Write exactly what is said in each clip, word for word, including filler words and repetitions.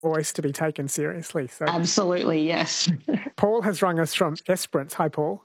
voice to be taken seriously. So absolutely, yes. Paul has rung us from Esperance. Hi, Paul.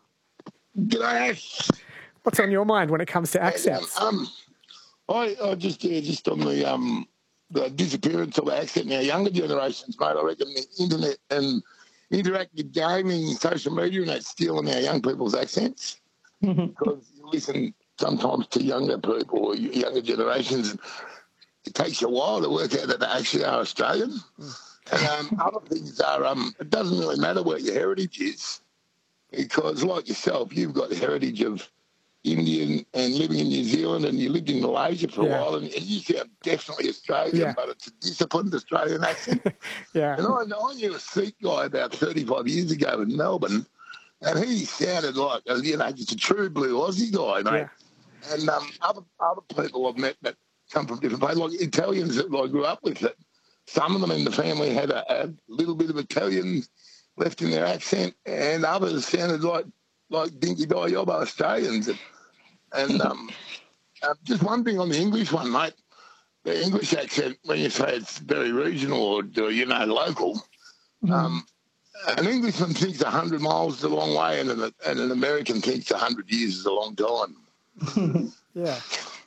G'day. What's on your mind when it comes to accents? Um, I, I just, yeah, just on the um, the disappearance of accent in our younger generations, mate. I reckon the internet and interactive gaming, social media, and that's stealing our young people's accents. Because you listen sometimes to younger people or younger generations, and it takes you a while to work out that they actually are Australian. And um, other things are, um, it doesn't really matter what your heritage is, because like yourself, you've got heritage of Indian and living in New Zealand, and you lived in Malaysia for Yeah. a while, and, and you sound definitely Australian, Yeah. but it's a disciplined Australian accent. Yeah. And I, I knew a Sikh guy about thirty-five years ago in Melbourne, and he sounded like, a, you know, just a true blue Aussie guy, mate. Yeah. And um, other other people I've met that come from different places, like Italians that I grew up with, that some of them in the family had a, a little bit of Italian left in their accent, and others sounded like like Dinky Di Yobbo Australians. And, and um, uh, just one thing on the English one, mate. The English accent, when you say it's very regional or, you know, local, mm. um, an Englishman thinks one hundred miles is a long way, and an, and an American thinks one hundred years is a long time. Yeah.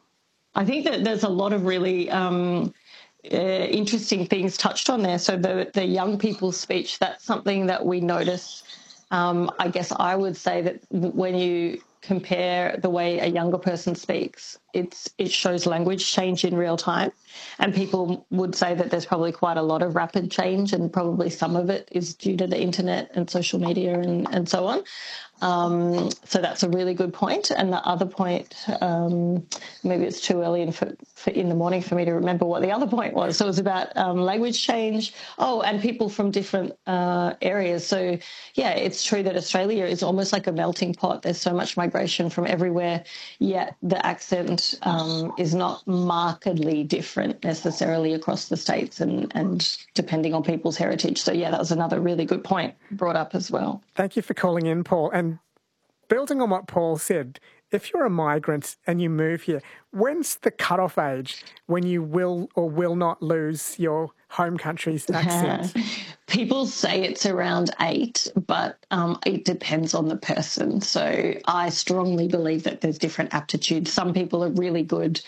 I think that there's a lot of really um, uh, interesting things touched on there. So the, the young people's speech, that's something that we notice. Um, I guess I would say that when you compare the way a younger person speaks, it's it shows language change in real time. And people would say that there's probably quite a lot of rapid change, and probably some of it is due to the internet and social media and, and so on. Um, so that's a really good point. And the other point, um, maybe it's too early in, for, for in the morning for me to remember what the other point was. So it was about um, language change. Oh, and people from different uh, areas. So, yeah, it's true that Australia is almost like a melting pot. There's so much migration from everywhere, yet the accent um, is not markedly different necessarily across the states and, and depending on people's heritage. So, yeah, that was another really good point brought up as well. Thank you for calling in, Paul. And building on what Paul said, if you're a migrant and you move here, when's the cutoff age when you will or will not lose your home country's accent? Yeah. People say it's around eight, but um, it depends on the person. So I strongly believe that there's different aptitudes. Some people are really good